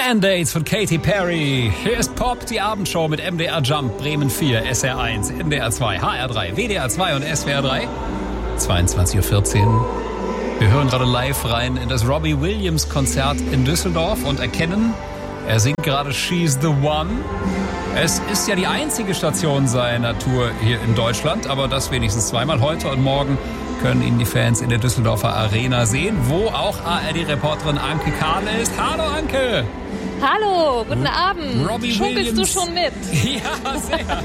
Band-Aids von Katy Perry. Hier ist Pop, die Abendshow mit MDR Jump, Bremen 4, SR1, NDR 2, HR 3, WDR 2 und SWR 3. 22.14 Uhr. Wir hören gerade live rein in das Robbie Williams Konzert in Düsseldorf und erkennen, er singt gerade She's the One. Es ist ja die einzige Station seiner Tour hier in Deutschland, aber das wenigstens zweimal. Heute und morgen können ihn die Fans in der Düsseldorfer Arena sehen, wo auch ARD-Reporterin Anke Kahle ist. Hallo Anke! Hallo, guten Abend. Robbie Schunkelst Williams. Du schon mit? Ja,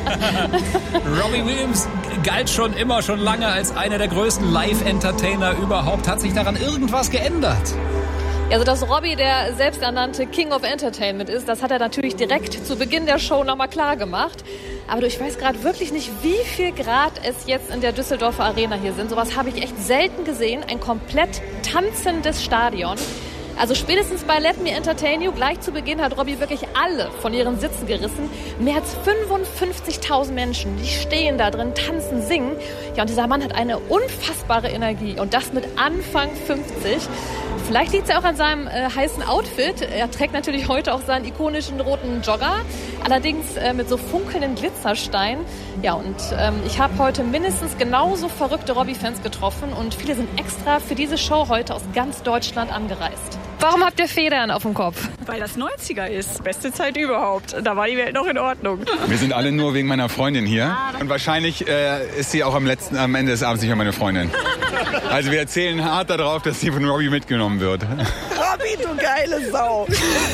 sehr. Robbie Williams galt schon lange als einer der größten Live-Entertainer überhaupt. Hat sich daran irgendwas geändert? Also, dass Robbie der selbsternannte King of Entertainment ist, das hat er natürlich direkt zu Beginn der Show nochmal klar gemacht. Aber ich weiß gerade wirklich nicht, wie viel Grad es jetzt in der Düsseldorfer Arena hier sind. Sowas habe ich echt selten gesehen. Ein komplett tanzendes Stadion. Also spätestens bei Let Me Entertain You, gleich zu Beginn, hat Robbie wirklich alle von ihren Sitzen gerissen. Mehr als 55.000 Menschen, die stehen da drin, tanzen, singen. Ja, und dieser Mann hat eine unfassbare Energie. Und das mit Anfang 50. Vielleicht liegt es ja auch an seinem heißen Outfit. Er trägt natürlich heute auch seinen ikonischen roten Jogger. Allerdings mit so funkelnden Glitzersteinen. Ja, und ich habe heute mindestens genauso verrückte Robbie-Fans getroffen. Und viele sind extra für diese Show heute aus ganz Deutschland angereist. Warum habt ihr Federn auf dem Kopf? Weil das 90er ist. Beste Zeit überhaupt. Da war die Welt noch in Ordnung. Wir sind alle nur wegen meiner Freundin hier. Und wahrscheinlich ist sie auch am Ende des Abends nicht mehr meine Freundin. Also wir erzählen hart darauf, dass sie von Robbie mitgenommen wird. Robbie, du geile Sau.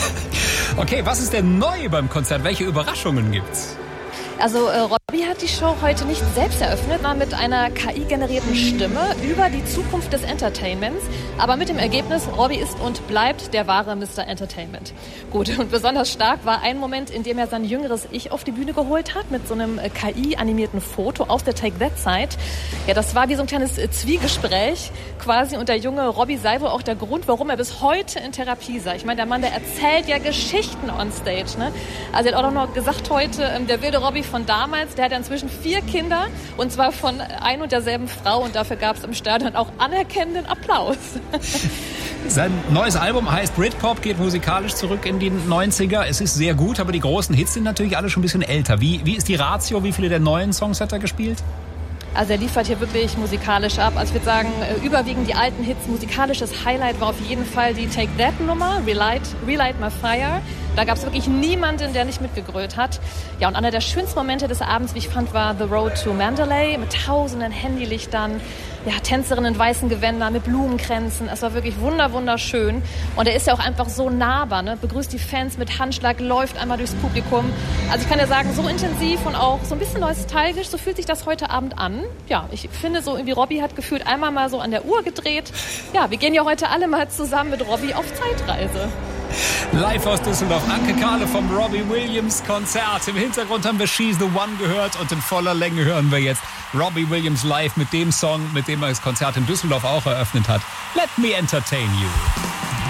Okay, was ist denn neu beim Konzert? Welche Überraschungen gibt's? Also Robbie hat die Show heute nicht selbst eröffnet, sondern mit einer KI-generierten Stimme über die Zukunft des Entertainments. Aber mit dem Ergebnis, Robbie ist und bleibt der wahre Mr. Entertainment. Gut, und besonders stark war ein Moment, in dem er sein jüngeres Ich auf die Bühne geholt hat, mit so einem KI-animierten Foto aus der Take That Zeit. Ja, das war wie so ein kleines Zwiegespräch quasi. Und der junge Robbie sei wohl auch der Grund, warum er bis heute in Therapie sei. Ich meine, der Mann, der erzählt ja Geschichten on Stage, ne? Also er hat auch noch gesagt heute, der wilde Robbie von damals, der hat ja inzwischen 4 Kinder und zwar von ein und derselben Frau und dafür gab es im Stadion auch anerkennenden Applaus. Sein neues Album heißt Britpop, geht musikalisch zurück in die 90er. Es ist sehr gut, aber die großen Hits sind natürlich alle schon ein bisschen älter. Wie ist die Ratio? Wie viele der neuen Songs hat er gespielt? Also er liefert hier wirklich musikalisch ab. Also ich würde sagen, überwiegend die alten Hits. Musikalisches Highlight war auf jeden Fall die Take That Nummer, Relight My Fire. Da gab es wirklich niemanden, der nicht mitgegrölt hat. Ja, und einer der schönsten Momente des Abends, wie ich fand, war The Road to Mandalay mit tausenden Handylichtern, ja, Tänzerinnen in weißen Gewändern mit Blumenkränzen. Es war wirklich wunderschön. Und er ist ja auch einfach so nahbar, ne? Begrüßt die Fans mit Handschlag, läuft einmal durchs Publikum. Also ich kann ja sagen, so intensiv und auch so ein bisschen nostalgisch, so fühlt sich das heute Abend an. Ja, ich finde so irgendwie, Robbie hat gefühlt einmal mal so an der Uhr gedreht. Ja, wir gehen ja heute alle mal zusammen mit Robbie auf Zeitreise. Live aus Düsseldorf, Anke Kahle vom Robbie Williams Konzert. Im Hintergrund haben wir She's the One gehört und in voller Länge hören wir jetzt Robbie Williams live mit dem Song, mit dem er das Konzert in Düsseldorf auch eröffnet hat. Let Me Entertain You.